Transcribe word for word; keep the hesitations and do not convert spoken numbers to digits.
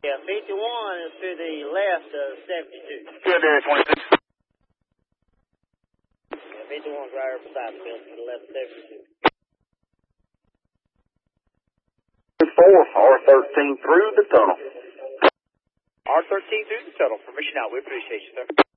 Yeah, fifty-one is to the left of seventy-two. Good, Area twenty-six. Yeah, fifty-one's right here beside the building to the left of seventy-two. four, R thirteen through the tunnel. R thirteen through the tunnel. Permission out. We appreciate you, sir.